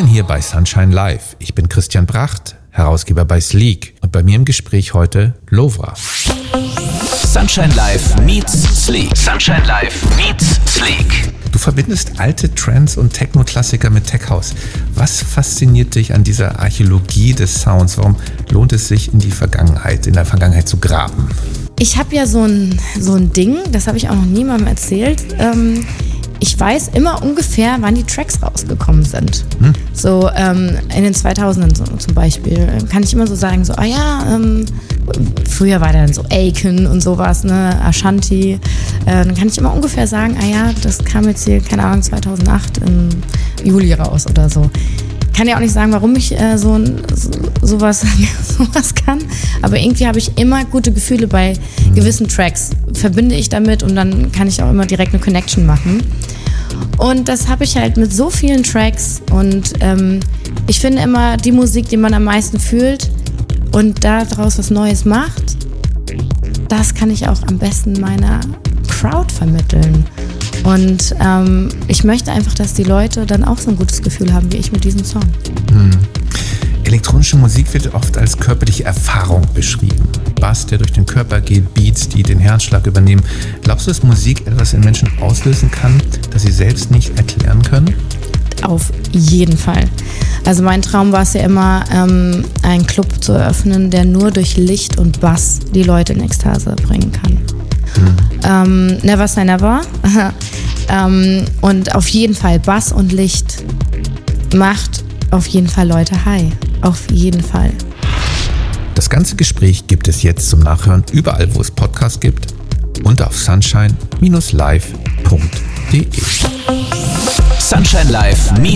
Willkommen hier bei Sunshine Live. Ich bin Christian Bracht, Herausgeber bei Sleek. Und bei mir im Gespräch heute Lovra. Sunshine Live meets Sleek. Sunshine Live meets Sleek. Du verbindest alte Trance- und Techno-Klassiker mit Tech House. Was fasziniert dich an dieser Archäologie des Sounds? Warum lohnt es sich, in der Vergangenheit zu graben? Ich habe ja so ein Ding, das habe ich auch noch niemandem erzählt. Ich weiß immer ungefähr, wann die Tracks rausgekommen sind. So in den 2000ern so, zum Beispiel kann ich immer so sagen, so, früher war dann so Aiken und sowas, ne, Ashanti. Dann kann ich immer ungefähr sagen, das kam jetzt hier, keine Ahnung, 2008 im Juli raus oder so. Kann ja auch nicht sagen, warum ich sowas kann, aber irgendwie habe ich immer gute Gefühle bei gewissen Tracks. Verbinde ich damit und dann kann ich auch immer direkt eine Connection machen. Und das habe ich halt mit so vielen Tracks und ich finde immer, die Musik, die man am meisten fühlt und daraus was Neues macht, das kann ich auch am besten meiner Crowd vermitteln. Und ich möchte einfach, dass die Leute dann auch so ein gutes Gefühl haben, wie ich mit diesem Song. Elektronische Musik wird oft als körperliche Erfahrung beschrieben. Bass, der durch den Körper geht, Beats, die den Herzschlag übernehmen. Glaubst du, dass Musik etwas in Menschen auslösen kann, das sie selbst nicht erklären können? Auf jeden Fall. Also mein Traum war es ja immer, einen Club zu eröffnen, der nur durch Licht und Bass die Leute in Ekstase bringen kann. Never say never. Und auf jeden Fall Bass und Licht macht auf jeden Fall Leute high. Auf jeden Fall. Das ganze Gespräch gibt es jetzt zum Nachhören überall, wo es Podcasts gibt und auf sunshine-live.de. Sunshine Live meets